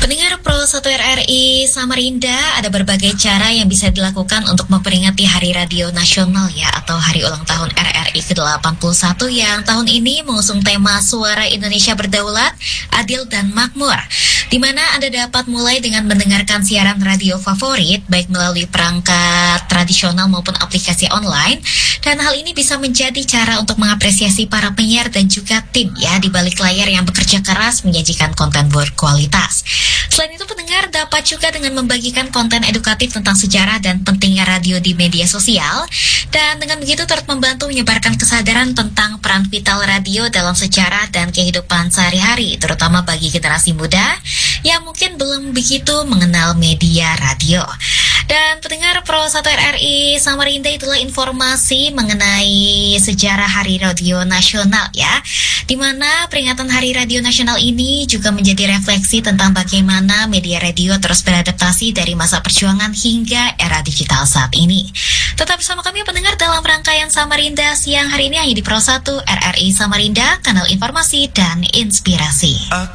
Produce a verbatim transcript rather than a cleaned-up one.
Pendengar Pro satu R R I Samarinda, ada berbagai cara yang bisa dilakukan untuk memperingati Hari Radio Nasional ya, atau Hari Ulang Tahun R R I ke delapan puluh satu yang tahun ini mengusung tema Suara Indonesia Berdaulat, Adil dan Makmur, di mana Anda dapat mulai dengan mendengarkan siaran radio favorit, baik melalui perangkat tradisional maupun aplikasi online, dan hal ini bisa menjadi cara untuk mengapresiasi para penyiar dan juga tim ya di balik layar yang bekerja keras menyajikan konten berkualitas. Selain itu, pendengar dapat juga dengan membagikan konten edukatif tentang sejarah dan pentingnya radio di media sosial, dan dengan begitu turut membantu menyebarkan kesadaran tentang peran vital radio dalam sejarah dan kehidupan sehari-hari, terutama bagi generasi muda yang mungkin belum begitu mengenal media radio. Dan pendengar Pro satu R R I Samarinda, itulah informasi mengenai sejarah Hari Radio Nasional ya, di mana peringatan Hari Radio Nasional ini juga menjadi refleksi tentang bagaimana media radio terus beradaptasi dari masa perjuangan hingga era digital saat ini. Tetap bersama kami pendengar dalam rangkaian Samarinda siang hari ini hanya di Pro satu R R I Samarinda, kanal informasi dan inspirasi.